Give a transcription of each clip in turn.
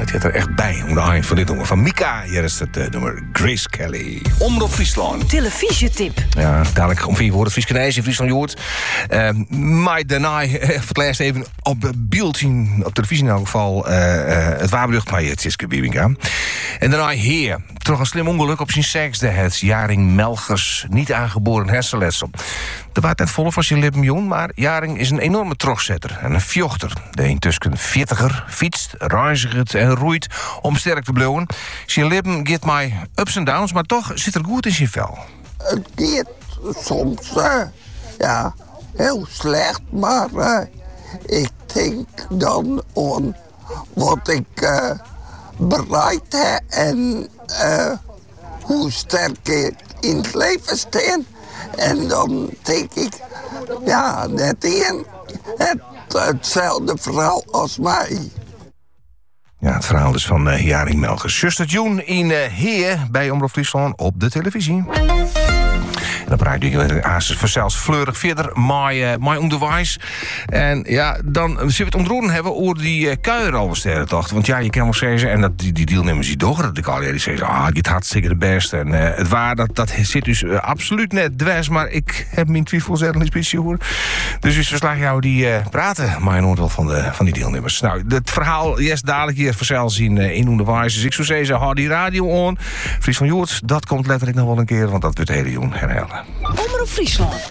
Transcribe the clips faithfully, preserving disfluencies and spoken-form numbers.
dat zit er echt bij. Om de eind van dit nummer van Mika. Hier is het uh, nummer Grace Kelly. Omroep Friesland. Televisietip. Ja, dadelijk om vier woorden Frieskenijs in Friesland Joort. Uh, maar daarna, uh, voor het laatst even op beeld zien, op televisie in elk geval, uh, uh, het waarberucht maar het Siske Bibinga. En daarna hier, toch een slim ongeluk op zijn zesde. Het Jaring Melchers, niet aangeboren hersenletsel. Er was net vol van zijn lippen, maar Jaring is een enorme trogzetter en een vjochter. De een tussen veertiger fietst, reizigt en roeit om sterk te blijven. Zijn lippen geeft mij ups en downs, maar toch zit er goed in zijn vel. Het gaat soms, uh, ja, heel slecht, maar uh, ik denk dan aan wat ik uh, bereid heb en uh, hoe sterk ik in het leven sta. En dan denk ik, ja, net in het, hetzelfde verhaal als mij. Ja, het verhaal dus van uh, Jaring Melchers. Zuster Joen in uh, Heer bij Omroep Friesland op de televisie. En dan praat je Asus vanzelfs fleurig verder, maar uh, onderwijs. En ja, dan zullen we het ontroeren hebben over die uh, kuieralversterrentocht. Want ja, je kan wel zeggen, en dat, die, die deelnemers die door, dat ik al die zeggen, ah, het gaat hartstikke de best. En uh, het waar, dat, dat zit dus uh, absoluut net dwars, maar ik heb mijn twijfels er een beetje hoor. Dus dus verslag jou die uh, praten, maar je hoort wel van, de, van die deelnemers. Nou, het verhaal, yes, dadelijk hier vanzelfs in, uh, in onderwijs. Dus ik zou zeggen, hou die radio on. Friesland Joorts, dat komt letterlijk nog wel een keer, want dat wordt hele jong herhalen. Omroep Friesland.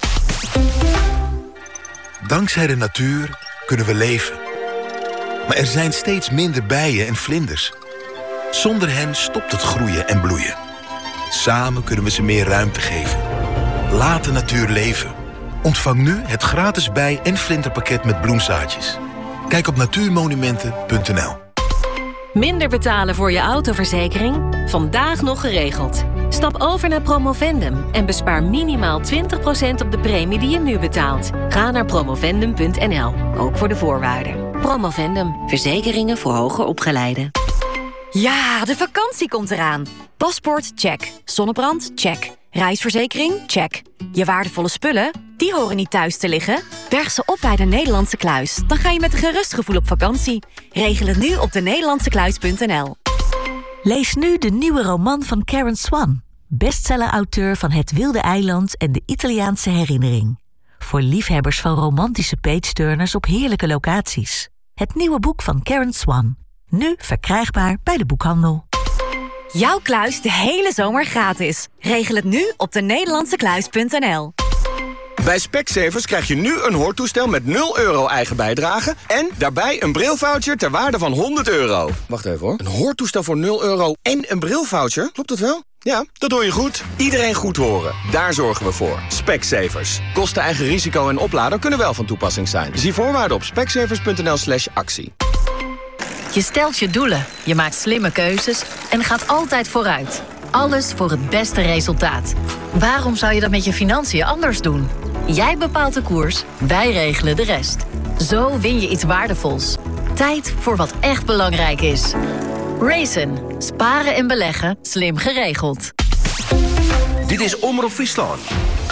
Dankzij de natuur kunnen we leven. Maar er zijn steeds minder bijen en vlinders. Zonder hen stopt het groeien en bloeien. Samen kunnen we ze meer ruimte geven. Laat de natuur leven. Ontvang nu het gratis bij- en vlinderpakket met bloemzaadjes. Kijk op natuurmonumenten punt n l. Minder betalen voor je autoverzekering? Vandaag nog geregeld. Stap over naar Promovendum en bespaar minimaal twintig procent op de premie die je nu betaalt. Ga naar promovendum punt n l, ook voor de voorwaarden. Promovendum, verzekeringen voor hoger opgeleiden. Ja, de vakantie komt eraan. Paspoort, check. Zonnebrand, check. Reisverzekering, check. Je waardevolle spullen, die horen niet thuis te liggen. Berg ze op bij de Nederlandse Kluis. Dan ga je met een gerust gevoel op vakantie. Regel het nu op de nederlandse kluis punt n l. Lees nu de nieuwe roman van Karen Swan, bestseller-auteur van Het Wilde Eiland en de Italiaanse Herinnering. Voor liefhebbers van romantische page-turners op heerlijke locaties. Het nieuwe boek van Karen Swan, nu verkrijgbaar bij de boekhandel. Jouw kluis de hele zomer gratis. Regel het nu op de nederlandse kluis punt n l. Bij Specsavers krijg je nu een hoortoestel met nul euro eigen bijdrage en daarbij een brilvoucher ter waarde van honderd euro. Wacht even hoor. Een hoortoestel voor nul euro en een brilvoucher? Klopt dat wel? Ja, dat hoor je goed. Iedereen goed horen. Daar zorgen we voor. Specsavers. Kosten, eigen risico en oplader kunnen wel van toepassing zijn. Zie voorwaarden op specsavers punt n l slash actie. Je stelt je doelen, je maakt slimme keuzes en gaat altijd vooruit. Alles voor het beste resultaat. Waarom zou je dat met je financiën anders doen? Jij bepaalt de koers, wij regelen de rest. Zo win je iets waardevols. Tijd voor wat echt belangrijk is. Raisin. Sparen en beleggen. Slim geregeld. Dit is Omroep Friesland.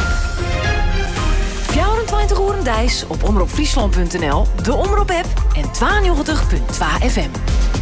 vierentwintig uur Dijs op omroep friesland punt n l, de Omroep-app en tweeënnegentig punt twee F M.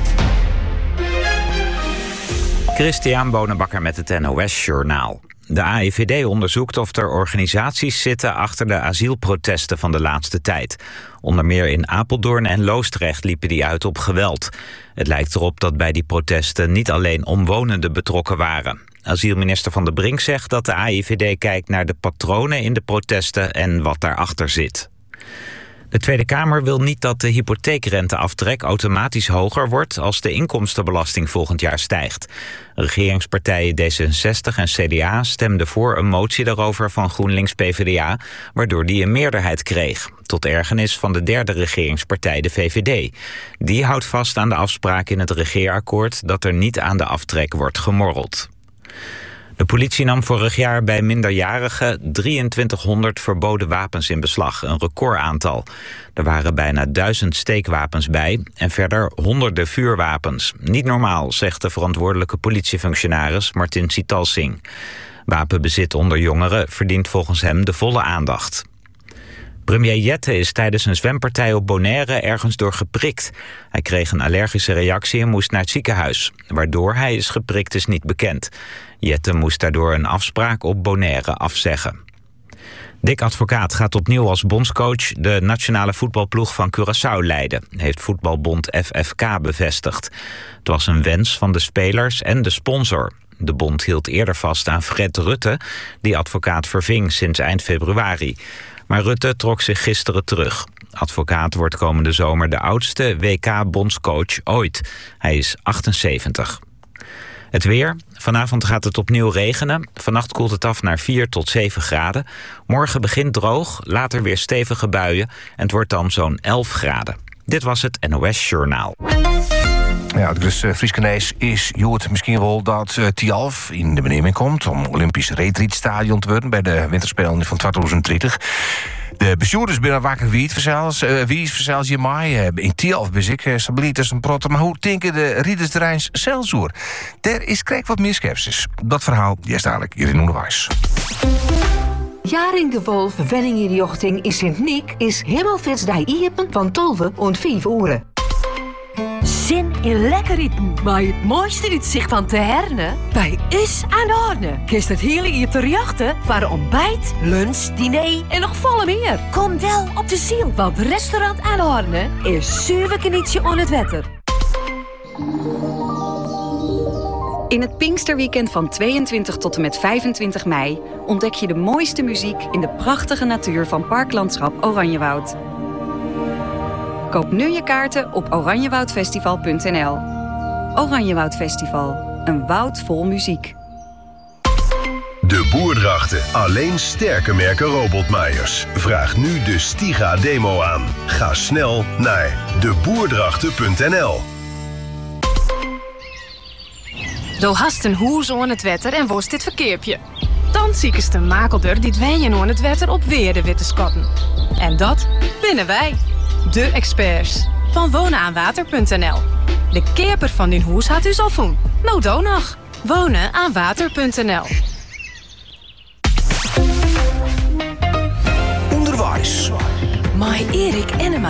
Christian Bonenbakker met het N O S-journaal. De A I V D onderzoekt of er organisaties zitten achter de asielprotesten van de laatste tijd. Onder meer in Apeldoorn en Loosdrecht liepen die uit op geweld. Het lijkt erop dat bij die protesten niet alleen omwonenden betrokken waren. Asielminister Van der Brink zegt dat de A I V D kijkt naar de patronen in de protesten en wat daarachter zit. De Tweede Kamer wil niet dat de hypotheekrenteaftrek automatisch hoger wordt als de inkomstenbelasting volgend jaar stijgt. Regeringspartijen D zesenzestig en C D A stemden voor een motie daarover van GroenLinks P V D A, waardoor die een meerderheid kreeg. Tot ergernis van de derde regeringspartij, de V V D. Die houdt vast aan de afspraak in het regeerakkoord dat er niet aan de aftrek wordt gemorreld. De politie nam vorig jaar bij minderjarigen drieëntwintighonderd verboden wapens in beslag, een recordaantal. Er waren bijna duizend steekwapens bij en verder honderden vuurwapens. Niet normaal, zegt de verantwoordelijke politiefunctionaris Martin Sitalsing. Wapenbezit onder jongeren verdient volgens hem de volle aandacht. Premier Jette is tijdens een zwempartij op Bonaire ergens door geprikt. Hij kreeg een allergische reactie en moest naar het ziekenhuis. Waardoor hij is geprikt is niet bekend. Jette moest daardoor een afspraak op Bonaire afzeggen. Dick Advocaat gaat opnieuw als bondscoach de nationale voetbalploeg van Curaçao leiden, heeft voetbalbond F F K bevestigd. Het was een wens van de spelers en de sponsor. De bond hield eerder vast aan Fred Rutte, die Advocaat verving sinds eind februari. Maar Rutte trok zich gisteren terug. Advocaat wordt komende zomer de oudste W K-bondscoach ooit. Hij is achtenzeventig. Het weer. Vanavond gaat het opnieuw regenen. Vannacht koelt het af naar vier tot zeven graden. Morgen begint droog, later weer stevige buien. En het wordt dan zo'n elf graden. Dit was het N O S Journaal. Ja, dus uh, Frieskenees is Joert misschien wel dat uh, Tialf in de benemming komt om Olympisch retreatstadion te worden bij de winterspelen van twintig dertig. De bestuurders binnen Wakker Wiet verzels, uh, wie is verzels je mij uh, in Tialf ben ik uh, stabiliteit een protten, maar hoe denken de rieders de Rijns zelfzoer? Er is krijg wat meer sceptisch. Dat verhaal is dadelijk hier in Onderwijs. Jaring de Wolf, Wenning in de Jochting in Sint-Niek is Hemelvetsdij Iepen van tolve en vijf uur. Zin in lekker eten, maar het mooiste uitzicht van Te Herne? Bij Is aan de Horne. Kist het hele hier te jachten voor ontbijt, lunch, diner en nog volle meer. Kom wel op de ziel, want restaurant aan de Horne is zuiver knietje on het wetter. In het Pinksterweekend van tweeëntwintig tot en met vijfentwintig mei ontdek je de mooiste muziek in de prachtige natuur van Parklandschap Oranjewoud. Koop nu je kaarten op oranjewoudfestival punt n l. Oranjewoud Festival, een woud vol muziek. De Boerdrachten. Alleen sterke merken robotmaaiers. Vraag nu de Stiga-demo aan. Ga snel naar de boerdrachten punt n l. Do hast een hoes on het wetter en worst dit verkeerpje. Dan ziekest een makelder die wenjen on het wetter op weer de witte skotten. En dat binnen wij. De experts van wonenaanwater punt n l. De keerper van die hoes had u al voen. Nou dan nog. wonenaanwater punt n l. Onderwijs. My Erik Enema.